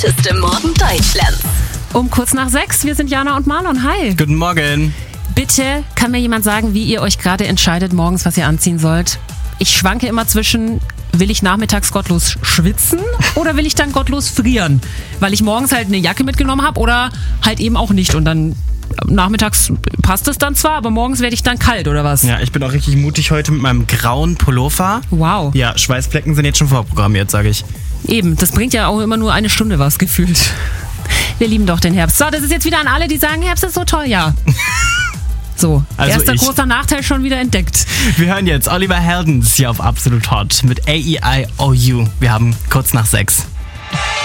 Beste Morgen Deutschlands. Um kurz nach 6, wir sind Jana und Marlon. Hi. Guten Morgen. Bitte kann mir jemand sagen, wie ihr euch gerade entscheidet morgens, was ihr anziehen sollt? Ich schwanke immer zwischen, will ich nachmittags gottlos schwitzen oder will ich dann gottlos frieren? Weil ich morgens halt eine Jacke mitgenommen habe oder halt eben auch nicht. Und dann nachmittags passt es dann zwar, aber morgens werde ich dann kalt oder was? Ja, ich bin auch richtig mutig heute mit meinem grauen Pullover. Wow. Ja, Schweißflecken sind jetzt schon vorprogrammiert, sage ich. Eben, das bringt ja auch immer nur eine Stunde was gefühlt. Wir lieben doch den Herbst. So, das ist jetzt wieder an alle, die sagen, Herbst ist so toll, ja. So, Also erster großer Nachteil schon wieder entdeckt. Wir hören jetzt Oliver Heldens hier auf Absolut Hot mit AEIOU. Wir haben kurz nach 6.